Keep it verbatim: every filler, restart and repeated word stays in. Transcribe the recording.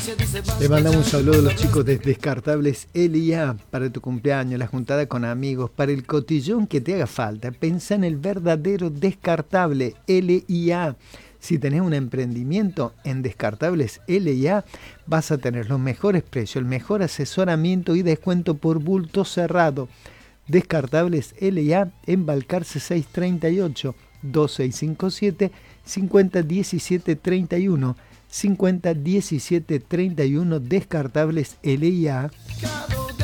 Le mandamos un saludo a los chicos de Descartables L I A para tu cumpleaños, la juntada con amigos, para el cotillón que te haga falta. Pensá en el verdadero Descartable L I A. Si tenés un emprendimiento en Descartables L I A, vas a tener los mejores precios, el mejor asesoramiento y descuento por bulto cerrado. Descartables L I A en Balcarce seiscientos treinta y ocho, dos seis cinco siete, cinco cero uno siete tres uno. cincuenta diecisiete treinta y uno Descartables L I A.